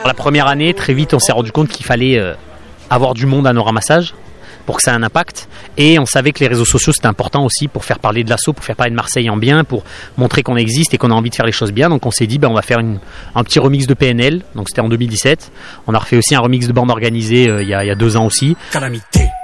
La première année, très vite, on s'est rendu compte qu'il fallait avoir du monde à nos ramassages pour que ça ait un impact. Et on savait que les réseaux sociaux, c'était important aussi pour faire parler de l'asso, pour faire parler de Marseille en bien, pour montrer qu'on existe et qu'on a envie de faire les choses bien. Donc on s'est dit, on va faire un petit remix de PNL. Donc c'était en 2017. On a refait aussi un remix de bande organisée il y a 2 ans aussi. Calamité.